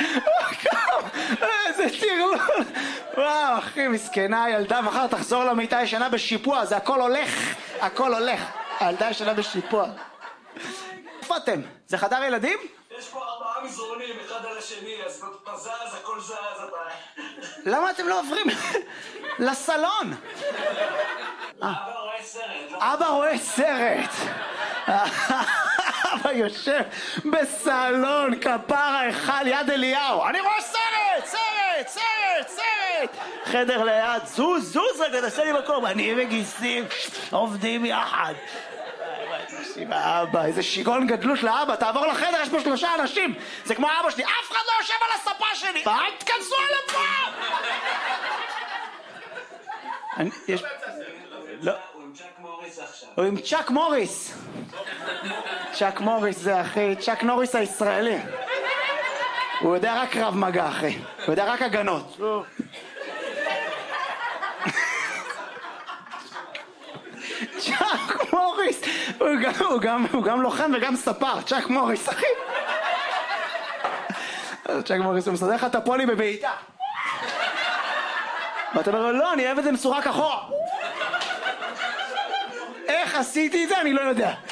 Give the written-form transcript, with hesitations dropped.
איזה טרלול. וואו, אחי, מסכנה הילדה, מחר תחזור למיטה ישנה בשיפוע, זה הכל הולך, הכל הולך. הילדה ישנה בשיפוע. איפה אתם? זה חדר ילדים? יש פה 4 מזרונים, אחד על השני, אז זז, הכל זז, אתה... למה אתם לא עוברים לסלון? אבא רואה סרט. אבא רואה סרט. אבא יושב בסלון, כפרה אחד יד אליהו. אני רואה סרט, סרט, סרט, סרט. חדר ליד, זוז, רגע, תעשה לי מקום. אני וגיסים עובדים יחד. אבא, איזה שיגעון גדלות לאבא, תעבור לחדר, יש פה 3 אנשים. זה כמו אבא שלי, אף אחד לא יושב על הספה שלי. אל תכנסו על הפעם. יש... לא. הוא עם צ'אק מוריס. צ'אק מוריס זה אחי, צ'אק נוריס הישראלי. הוא יודע רק קרב מגע אחי, הוא יודע רק הגנות. צ'אק מוריס, הוא גם לוחם וגם ספר, צ'אק מוריס אחי. צ'אק מוריס הוא מסדר לך את הפולי בבעיטה. ואתה אומר לו, לא, אני אוהב את זה מסורק אחורה. איך עשיתי את זה? אני לא יודע.